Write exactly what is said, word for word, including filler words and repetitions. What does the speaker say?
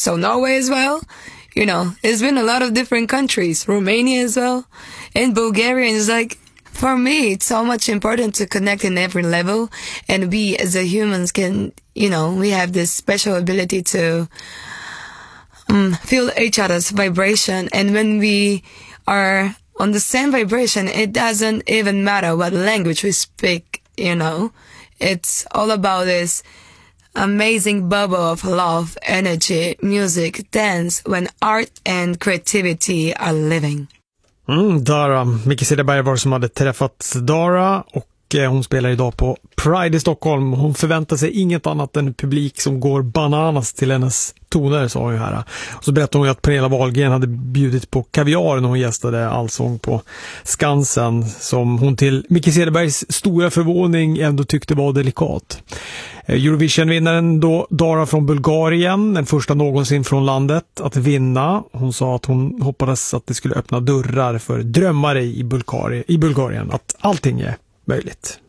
So Norway as well. You know, it's been a lot of different countries. Romania as well. And Bulgaria is like, for me, it's so much important to connect in every level. And we as a humans can, you know, we have this special ability to um, feel each other's vibration. And when we are on the same vibration, it doesn't even matter what language we speak, you know. It's all about this amazing bubble of love, energy, music, dance, when art and creativity are living. Mm, Dara, Micke Cederberg var som hade träffat Dara och eh, hon spelar idag på Pride i Stockholm. Hon förväntar sig inget annat än publik som går bananas till hennes toner, sa hon ju här. Och så berättade hon ju att Pernilla Wahlgren hade bjudit på kaviar när hon gästade Allsång på Skansen, som hon till Micke Cederbergs stora förvåning ändå tyckte var delikat. Eurovision-vinnaren då, Dara från Bulgarien, den första någonsin från landet att vinna. Hon sa att hon hoppades att det skulle öppna dörrar för drömmare i Bulgarien, i Bulgarien, att allting är möjligt.